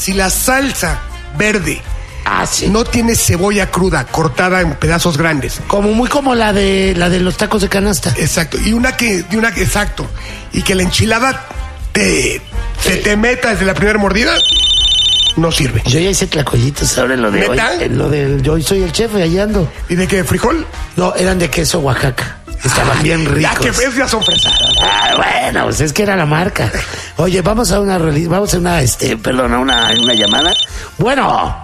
Si la salsa verde sí. no tiene cebolla cruda cortada en pedazos grandes. Muy como la de los tacos de canasta. Exacto. Exacto. Y que la enchilada se te meta desde la primera mordida, no sirve. Yo ya hice tlacoyitos ahora en lo de ¿Neta? hoy. Yo hoy soy el chef y ahí ando. ¿Y de qué? ¿Frijol? No, eran de queso Oaxaca. Estaban bien ricos. Ya que ves, ya son fresadas. Bueno, pues es que era la marca. Oye, vamos a una llamada. Bueno,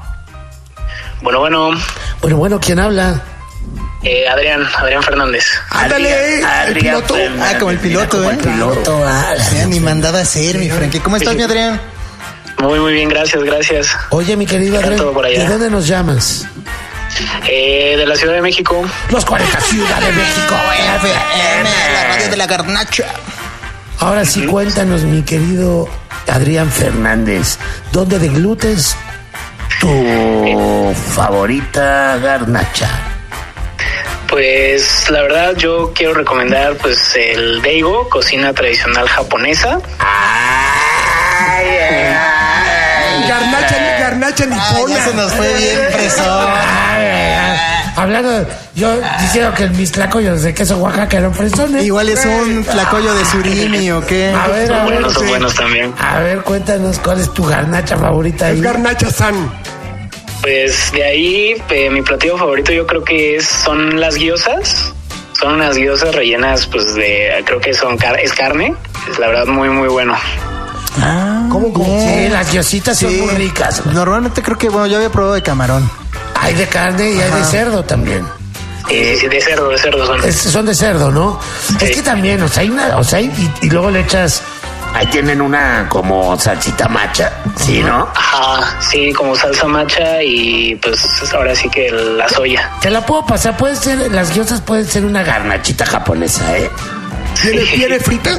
¿quién habla? Adrián Fernández. Ándale, el piloto. Como el piloto, Como el piloto. Ni mandado a hacer, mi Frankie. ¿Cómo estás, mi Adrián? Muy bien, gracias. Oye, mi querido Adrián, todo por allá. ¿de dónde nos llamas? De la Ciudad de México. Los 40 Ciudad de México. FM, la radio de la garnacha. Ahora sí, cuéntanos, mi querido Adrián Fernández, ¿dónde deglutes tu favorita garnacha? Pues la verdad yo quiero recomendar pues el Daigo, cocina tradicional japonesa. Garnacha nipona. Ya se nos fue bien fresón. Hablando, yo diciendo que mis tlacoyos de queso Oaxaca eran fresones. Igual es un tlacoyo de surimi o qué. A ver, Son buenos también. A ver, cuéntanos cuál es tu garnacha favorita ahí. Es garnacha-san. Pues de ahí mi platillo favorito yo creo que son las gyozas. Son unas gyozas rellenas pues creo que es carne. Es la verdad muy bueno. ¿Cómo? Sí, las gyositas son muy ricas. Normalmente creo que, yo había probado de camarón. Hay de carne y hay de cerdo también. Sí, de cerdo son. Son de cerdo, ¿no? Sí. Es que también, y luego le echas. Ahí tienen una como salsita macha, ¿sí, no? Ajá, sí, como salsa macha y pues ahora sí que la soya. Te la puedo pasar, las gyozas pueden ser una garnachita japonesa, ¿eh? ¿Tiene frita?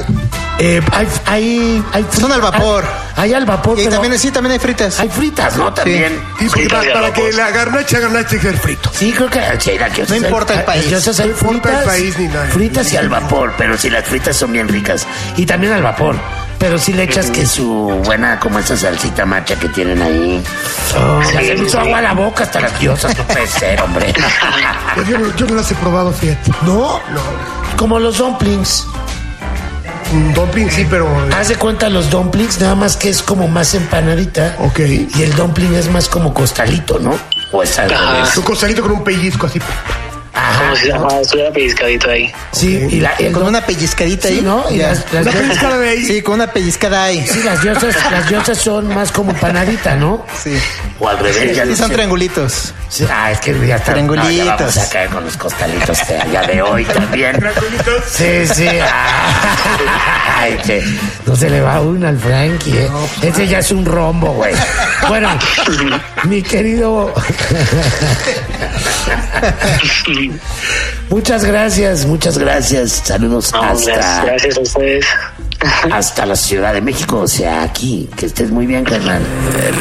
Hay son al vapor. Hay al vapor, y pero también hay fritas. Hay fritas, ¿no? También. Sí. Y para que la garnacha hay que ser frito. Sí, creo que no importa el país. Las no importa el país ni nada. Fritas y al vapor, pero sí, las fritas son bien ricas. Y también al vapor. Pero sí le echas que su buena, como esa salsita macha que tienen ahí. Se hace mucho agua a la boca hasta las gyozas, no puede ser, hombre. Yo no las he probado, fíjate. ¿No? Como los dumplings. Dumplings sí, pero... Haz de cuenta los dumplings, nada más que es como más empanadita. Ok. Y el dumpling es más como costalito, ¿no? O es al revés. Un costalito con un pellizco así. Ajá, como si estuviera pellizcadito ahí. Sí, y con una pellizcadita ahí. Sí, ¿no? Y las pellizcada de ahí. Sí, con una pellizcada ahí. Sí, las gyozas son más como empanadita, ¿no? Sí. O al revés. Sí, son triangulitos. Sí, es que ya está. Triangulitos. No, ya vamos a caer con los costalitos de allá de hoy también. ¿Triangulitos? Sí. Ay, que no se le va una al Frankie, ¿eh? No, ese ya es un rombo, güey. Bueno, mi querido... Muchas gracias. Saludos gracias a ustedes. Hasta la Ciudad de México, o sea, aquí. Que estés muy bien, carnal.